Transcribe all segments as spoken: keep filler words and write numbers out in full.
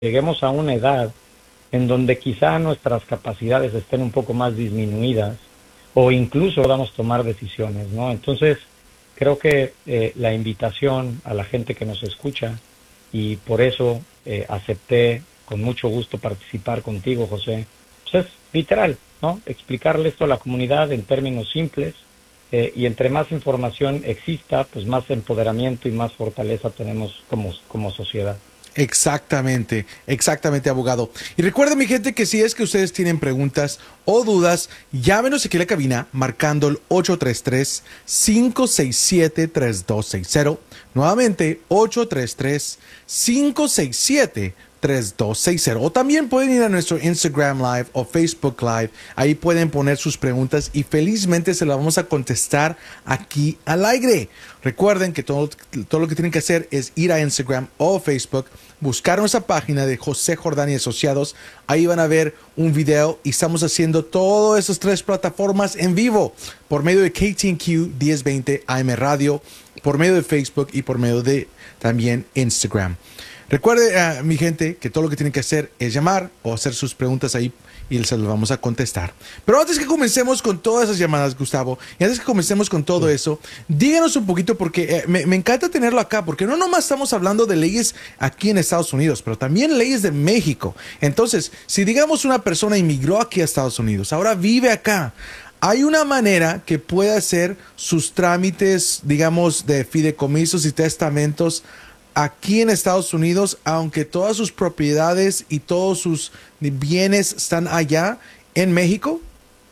lleguemos a una edad en donde quizá nuestras capacidades estén un poco más disminuidas o incluso podamos tomar decisiones, ¿no? Entonces, creo que eh, la invitación a la gente que nos escucha, y por eso eh, acepté con mucho gusto participar contigo, José, pues es literal, ¿no? Explicarle esto a la comunidad en términos simples, eh, y entre más información exista, pues más empoderamiento y más fortaleza tenemos como, como sociedad. Exactamente, exactamente, abogado. Y recuerden, mi gente, que si es que ustedes tienen preguntas o dudas, llámenos aquí a la cabina marcando el ocho tres tres, cinco seis siete, tres dos seis cero. Nuevamente, ocho tres tres, cinco seis siete, tres dos seis cero. O también pueden ir a nuestro Instagram Live o Facebook Live. Ahí pueden poner sus preguntas y felizmente se las vamos a contestar aquí al aire. Recuerden que todo, todo lo que tienen que hacer es ir a Instagram o Facebook, buscar nuestra página de José Jordán y Asociados. Ahí van a ver un video y estamos haciendo todas esas tres plataformas en vivo por medio de K T N Q diez veinte A M Radio, por medio de Facebook y por medio de también Instagram. Recuerde, uh, mi gente, que todo lo que tienen que hacer es llamar o hacer sus preguntas ahí y se las vamos a contestar. Pero antes que comencemos con todas esas llamadas, Gustavo, y antes que comencemos con todo eso, díganos un poquito, porque eh, me, me encanta tenerlo acá, porque no nomás estamos hablando de leyes aquí en Estados Unidos, pero también leyes de México. Entonces, si digamos una persona inmigró aquí a Estados Unidos, ahora vive acá, ¿hay una manera que pueda hacer sus trámites, digamos, de fideicomisos y testamentos aquí en Estados Unidos, aunque todas sus propiedades y todos sus bienes están allá en México?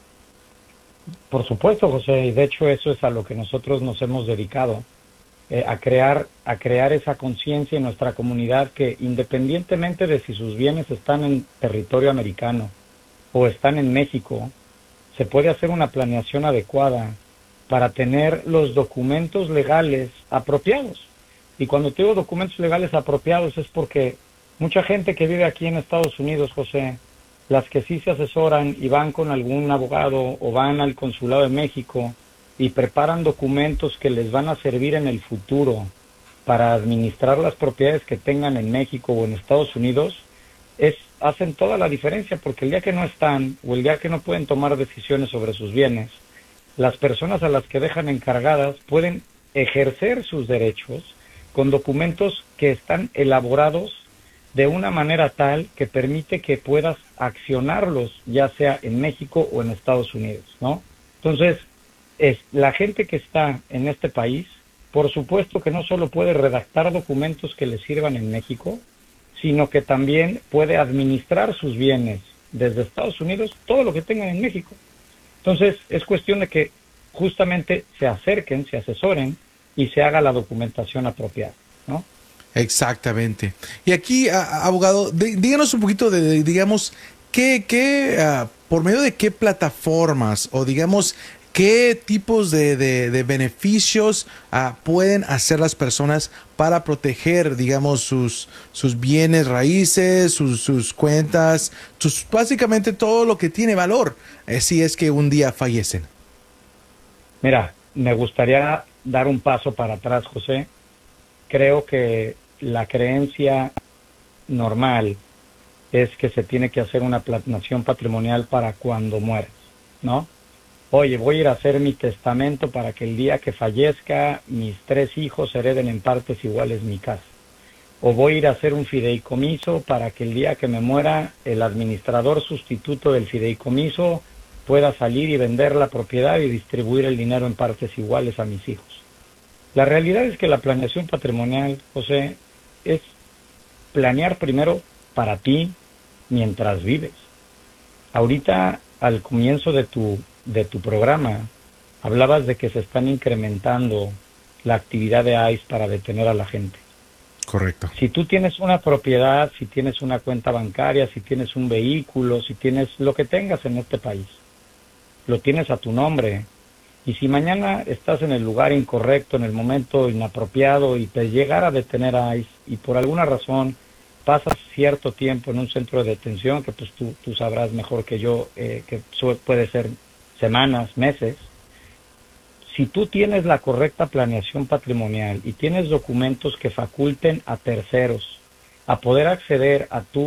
Por supuesto, José, y de hecho eso es a lo que nosotros nos hemos dedicado, eh, a crear, a crear esa conciencia en nuestra comunidad que independientemente de si sus bienes están en territorio americano o están en México, se puede hacer una planeación adecuada para tener los documentos legales apropiados. Y cuando te digo documentos legales apropiados es porque mucha gente que vive aquí en Estados Unidos, José, las que sí se asesoran y van con algún abogado o van al consulado de México y preparan documentos que les van a servir en el futuro para administrar las propiedades que tengan en México o en Estados Unidos, es, hacen toda la diferencia, porque el día que no están o el día que no pueden tomar decisiones sobre sus bienes, las personas a las que dejan encargadas pueden ejercer sus derechos con documentos que están elaborados de una manera tal que permite que puedas accionarlos, ya sea en México o en Estados Unidos, ¿no? Entonces, es la gente que está en este país, por supuesto que no solo puede redactar documentos que le sirvan en México, sino que también puede administrar sus bienes desde Estados Unidos, todo lo que tengan en México. Entonces, es cuestión de que justamente se acerquen, se asesoren y se haga la documentación apropiada, ¿no? Exactamente. Y aquí, a, abogado, de, díganos un poquito de, de digamos, qué, qué uh, por medio de qué plataformas o, digamos, qué tipos de, de, de beneficios uh, pueden hacer las personas para proteger, digamos, sus, sus bienes raíces, sus, sus cuentas, sus, básicamente todo lo que tiene valor, eh, si es que un día fallecen. Mira, me gustaría dar un paso para atrás, José. Creo que la creencia normal es que se tiene que hacer una planeación patrimonial para cuando mueras, ¿no? Oye, voy a ir a hacer mi testamento para que el día que fallezca mis tres hijos hereden en partes iguales mi casa. O voy a ir a hacer un fideicomiso para que el día que me muera el administrador sustituto del fideicomiso pueda salir y vender la propiedad y distribuir el dinero en partes iguales a mis hijos. La realidad es que la planeación patrimonial, José, es planear primero para ti mientras vives. Ahorita, al comienzo de tu, de tu programa, hablabas de que se están incrementando la actividad de I C E para detener a la gente. Correcto. Si tú tienes una propiedad, si tienes una cuenta bancaria, si tienes un vehículo, si tienes lo que tengas en este país, lo tienes a tu nombre. Y si mañana estás en el lugar incorrecto, en el momento inapropiado y te llegara a detener a I C E y por alguna razón pasas cierto tiempo en un centro de detención, que pues tú, tú sabrás mejor que yo, eh, que puede ser semanas, meses, si tú tienes la correcta planeación patrimonial y tienes documentos que faculten a terceros a poder acceder a tu